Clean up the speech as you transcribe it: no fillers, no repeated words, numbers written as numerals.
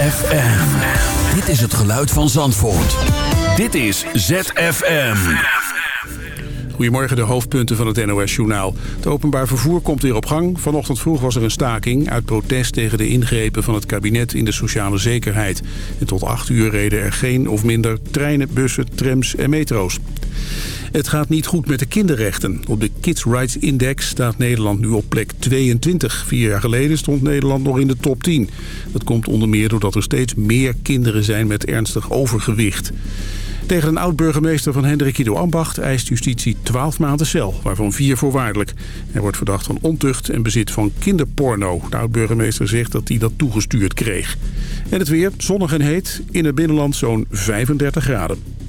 ZFM. Dit is het geluid van Zandvoort. Dit is ZFM. Goedemorgen, de hoofdpunten van het NOS-journaal. Het openbaar vervoer komt weer op gang. Vanochtend vroeg was er een staking uit protest tegen de ingrepen van het kabinet in de sociale zekerheid. En tot 8 uur reden er geen of minder treinen, bussen, trams en metro's. Het gaat niet goed met de kinderrechten. Op de Kids Rights Index staat Nederland nu op plek 22. 4 jaar geleden stond Nederland nog in de top 10. Dat komt onder meer doordat er steeds meer kinderen zijn met ernstig overgewicht. Tegen een oud-burgemeester van Hendrikido Ambacht eist justitie 12 maanden cel, waarvan 4 voorwaardelijk. Hij wordt verdacht van ontucht en bezit van kinderporno. De oud-burgemeester zegt dat hij dat toegestuurd kreeg. En het weer, zonnig en heet, in het binnenland zo'n 35 graden.